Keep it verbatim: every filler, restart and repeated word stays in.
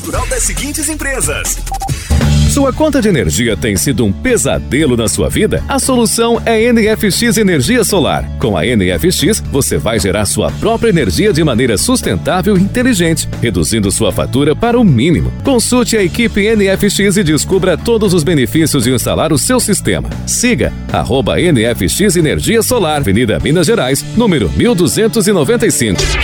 Rural das seguintes empresas. Sua conta de energia tem sido um pesadelo na sua vida? A solução é N F X Energia Solar. Com a N F X, você vai gerar sua própria energia de maneira sustentável e inteligente, reduzindo sua fatura para o mínimo. Consulte a equipe N F X e descubra todos os benefícios de instalar o seu sistema. Siga arroba N F X Energia Solar, Avenida Minas Gerais, número mil duzentos e noventa e cinco.